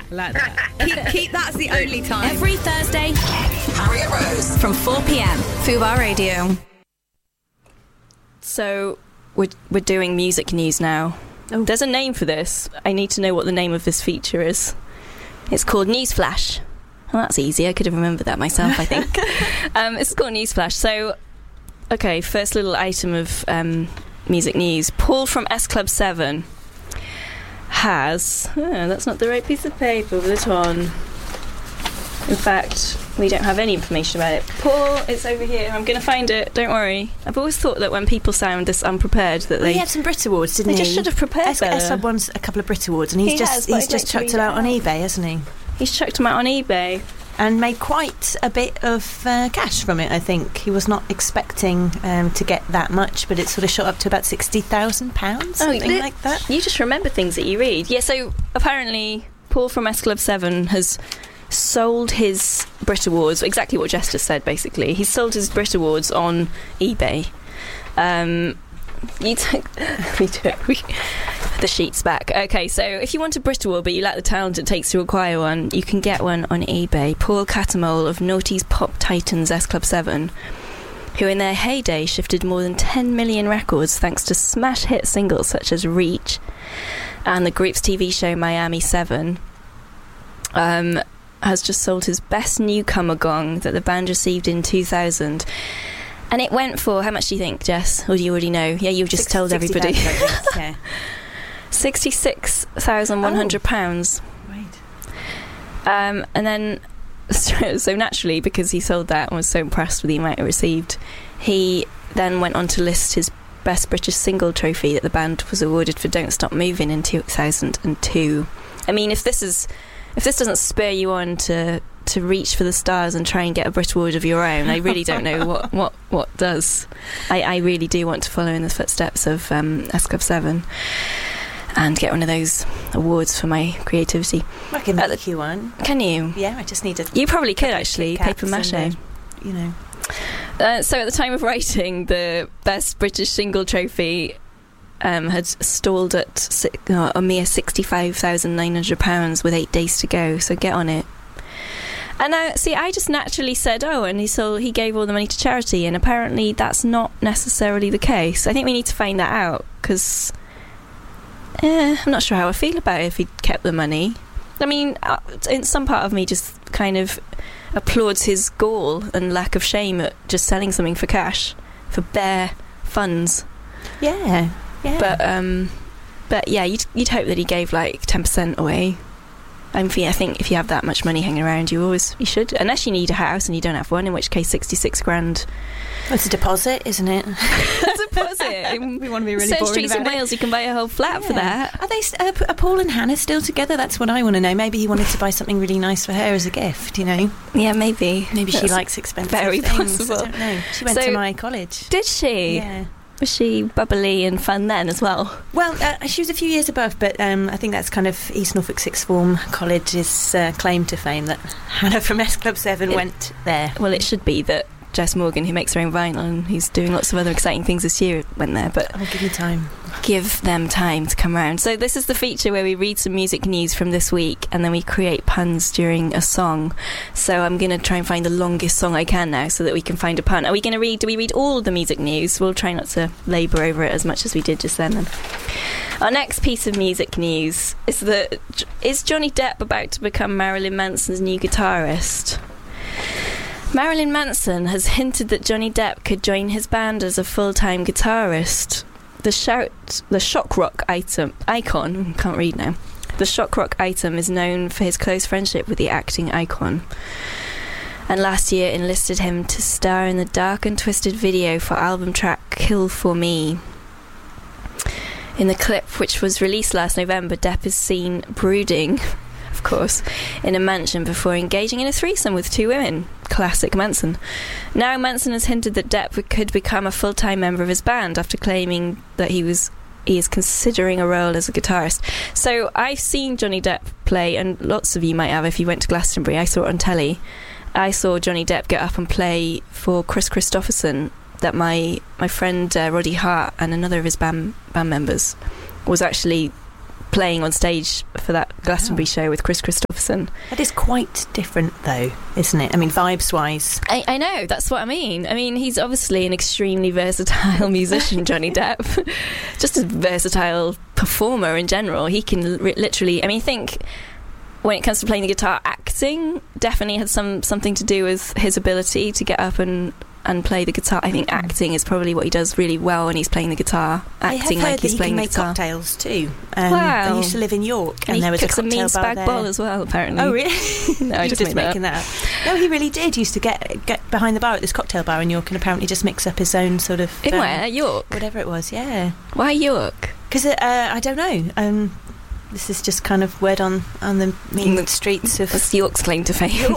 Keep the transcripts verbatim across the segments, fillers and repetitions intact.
like that. keep, keep that's the only time. Every Thursday, Harriet Rose from four p.m. Fubar Radio. So we're we're doing music news now. Oh. There's a name for this. I need to know what the name of this feature is. It's called Newsflash. Well, that's easy. I could have remembered that myself, I think. um, it's called Newsflash. So, okay, first little item of um, music news. Paul from S Club seven has... Oh, that's not the right piece of paper with it on. In fact, we don't have any information about it. Paul, it's over here. I'm going to find it. Don't worry. I've always thought that when people sound this unprepared, that well, they... He had some Brit Awards, didn't they he? They just should have prepared S- better. S-Club won a couple of Brit Awards, and he's he just has, he's just chucked it out on eBay, hasn't he? He's chucked them out on eBay. And made quite a bit of uh, cash from it, I think. He was not expecting um, to get that much, but it sort of shot up to about sixty thousand pounds, something oh, like that. You just remember things that you read. Yeah, so apparently Paul from S Club seven has sold his Brit Awards, exactly what Jess just said, basically. He's sold his Brit Awards on eBay. Um... You took we took we, the sheets back. Okay, so if you want a Brit Award but you lack the talent it takes to acquire one, you can get one on eBay. Paul Catamole of Naughty's Pop Titans S Club seven, who in their heyday shifted more than ten million records thanks to smash hit singles such as Reach and the group's T V show Miami seven, um, has just sold his best newcomer gong that the band received in two thousand. And it went for, how much do you think, Jess? Or do you already know? Yeah, you've just Six, told everybody. yeah. sixty-six thousand one hundred pounds. Oh, right. Um, and then, so, so naturally, because he sold that and was so impressed with the amount it received, he then went on to list his Best British Single trophy that the band was awarded for Don't Stop Moving in two thousand two. I mean, if this is, if this doesn't spur you on to... to reach for the stars and try and get a Brit Award of your own, I really don't know what, what, what does. I, I really do want to follow in the footsteps of um, S Club seven and get one of those awards for my creativity. I can make uh, you one. Can you? Yeah, I just need a... You probably could, actually. Paper mache. A, you know. Uh, so at the time of writing, the Best British Single trophy um, had stalled at si- uh, a mere sixty-five thousand nine hundred pounds with eight days to go, so get on it. And now, see, I just naturally said, oh, and he sold, he gave all the money to charity, and apparently that's not necessarily the case. I think we need to find that out, because eh, I'm not sure how I feel about it if he kept the money. I mean, uh, in some part of me just kind of applauds his gall and lack of shame at just selling something for cash, for bare funds. Yeah, yeah. But, um, but yeah, you'd, you'd hope that he gave like ten percent away. I think if you have that much money hanging around, you always you should, unless you need a house and you don't have one, in which case sixty-six grand. Well, it's a deposit, isn't it? It's a deposit. We want to be really Certain boring streets about in Wales, it. You can buy a whole flat yeah. for that. Are they? Uh, are Paul and Hannah still together? That's what I want to know. Maybe he wanted to buy something really nice for her as a gift. You know? Yeah, maybe. Maybe That's she likes expensive very things. possible. I don't know. She went so, to my college. Did she? Yeah. Was she bubbly and fun then as well? Well, uh, she was a few years above, but um, I think that's kind of East Norfolk Sixth Form College's uh, claim to fame, that Hannah from S Club seven it, went there. Well, it should be that Jess Morgan, who makes her own vinyl and who's doing lots of other exciting things this year, went there, but I'll give you time. Give them time to come round. So this is the feature where we read some music news from this week and then we create puns during a song. So I'm going to try and find the longest song I can now so that we can find a pun. Are we going to read, do we read all the music news? We'll try not to labour over it as much as we did just then. then. Our next piece of music news is that, is Johnny Depp about to become Marilyn Manson's new guitarist? Marilyn Manson has hinted that Johnny Depp could join his band as a full-time guitarist. The shout, the shock rock item icon can't read now. The shock rock item is known for his close friendship with the acting icon, and last year enlisted him to star in the dark and twisted video for album track "Kill for Me." In the clip, which was released last November, Depp is seen brooding, of course, in a mansion before engaging in a threesome with two women. Classic Manson. Now Manson has hinted that Depp could become a full-time member of his band after claiming that he was he is considering a role as a guitarist. So I've seen Johnny Depp play, and lots of you might have if you went to Glastonbury. I saw it on telly. I saw Johnny Depp get up and play for Chris Christopherson, that my my friend uh, Roddy Hart and another of his band band members was actually playing on stage for that Glastonbury wow. show with Chris Christopherson. Manson. That is quite different, though, isn't it? I mean, vibes-wise. I, I know, that's what I mean. I mean, he's obviously an extremely versatile musician, Johnny Depp. Just a versatile performer in general. He can r- literally... I mean, think... when it comes to playing the guitar, acting definitely has some something to do with his ability to get up and, and play the guitar. I think acting is probably what he does really well when he's playing the guitar. Acting like he's playing the guitar. I have heard that he can make cocktails too. Um, wow. I used to live in York, and, and there was a cooked cocktail a mean bar spag there. bol as well, apparently. Oh really? No, I just, just made making that up. that up. No, he really did. He used to get get behind the bar at this cocktail bar in York, and apparently just mix up his own sort of in um, where York, whatever it was. Yeah. Why York? Because uh, I don't know. Um, This is just kind of word on, on the mean the streets of... That's York's claim to fame.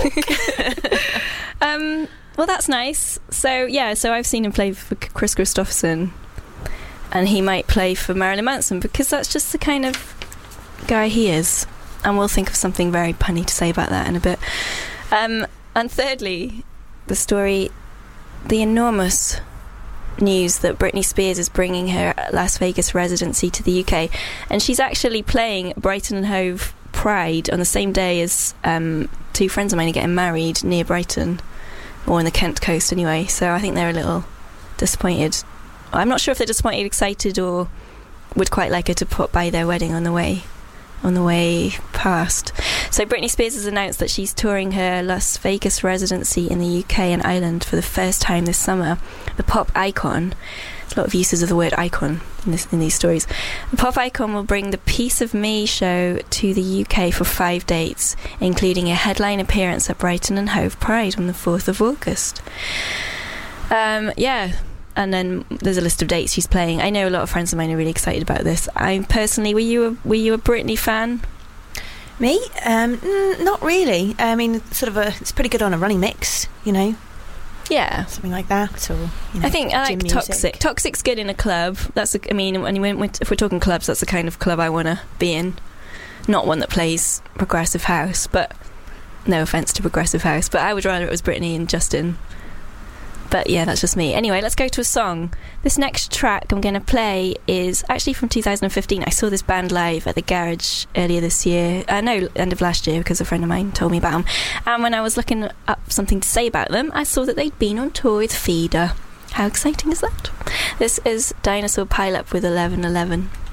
um, well, that's nice. So, yeah, so I've seen him play for Chris Christopherson, and he might play for Marilyn Manson, because that's just the kind of guy he is. And we'll think of something very punny to say about that in a bit. Um, and thirdly, the story, the enormous... news that Britney Spears is bringing her Las Vegas residency to the U K, and she's actually playing Brighton and Hove Pride on the same day as um, two friends of mine are getting married near Brighton, or on the Kent coast anyway, so I think they're a little disappointed. I'm not sure if they're disappointed, excited, or would quite like her to put by their wedding on the way on the way past. So Britney Spears has announced that she's touring her Las Vegas residency in the U K and Ireland for the first time this summer. The pop icon, there's a lot of uses of the word icon in, this, in these stories. The pop icon will bring the Piece of Me show to the U K for five dates, including a headline appearance at Brighton and Hove Pride on the fourth of August. Um, yeah, and then there's a list of dates she's playing. I know a lot of friends of mine are really excited about this. I personally, were you a, were you a Britney fan? Me? Um, mm, not really. I mean, sort of a, it's pretty good on a running mix, you know. Yeah, something like that, or you know, I think I like music. Toxic. Toxic's good in a club. That's a, I mean, when you went, if we're talking clubs, that's the kind of club I want to be in. Not one that plays progressive house, but no offence to progressive house, but I would rather it was Britney and Justin. But yeah, that's just me. Anyway, let's go to a song. This next track I'm going to play is actually from two thousand fifteen. I saw this band live at the Garage earlier this year. Uh, no, end of last year, because a friend of mine told me about them. And when I was looking up something to say about them, I saw that they'd been on tour with Feeder. How exciting is that? This is Dinosaur Pile Up with eleven eleven.